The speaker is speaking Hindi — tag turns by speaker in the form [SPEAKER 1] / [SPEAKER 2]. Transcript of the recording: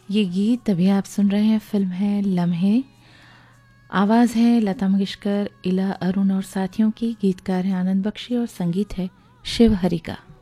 [SPEAKER 1] ये गीत अभी आप सुन रहे हैं, फिल्म है लम्हे। आवाज़ है लता मंगेशकर, इला अरुण और साथियों की। गीतकार है आनंद बख्शी और संगीत है शिव हरि का।